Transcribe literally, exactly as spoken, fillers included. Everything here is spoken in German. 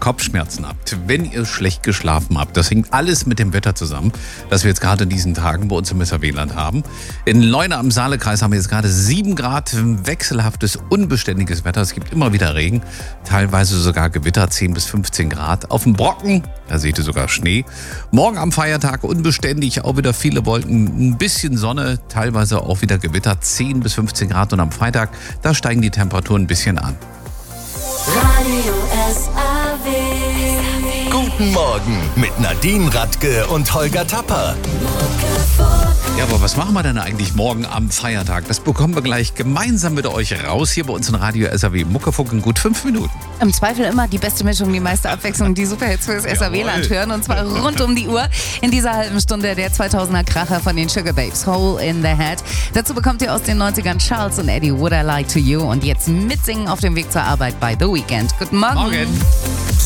Kopfschmerzen habt, wenn ihr schlecht geschlafen habt, das hängt alles mit dem Wetter zusammen, das wir jetzt gerade in diesen Tagen bei uns im Messerweland haben. In Leuna am Saalekreis haben wir jetzt gerade sieben Grad, wechselhaftes, unbeständiges Wetter. Es gibt immer wieder Regen, teilweise sogar Gewitter, zehn bis fünfzehn Grad. Auf dem Brocken, da seht ihr sogar Schnee. Morgen am Feiertag unbeständig, auch wieder viele Wolken, ein bisschen Sonne, teilweise auch wieder Gewitter, zehn bis fünfzehn Grad. Und am Freitag, da steigen die Temperaturen ein bisschen an. Radio S A W. Guten Morgen mit Nadine Radke und Holger Tapper. Ja, aber was machen wir denn eigentlich morgen am Feiertag? Das bekommen wir gleich gemeinsam mit euch raus, hier bei uns in Radio S A W. Muckefuck in gut fünf Minuten. Im Zweifel immer die beste Mischung, die meiste Abwechslung, die Superhits fürs S A W-Land hören. Und zwar rund um die Uhr. In dieser halben Stunde der zweitausender Kracher von den Sugar Babes, Hole in the Head. Dazu bekommt ihr aus den neunzigern Charles und Eddie, Would I Lie to You. Und jetzt mitsingen auf dem Weg zur Arbeit bei The Weeknd. Guten Morgen. Morgen.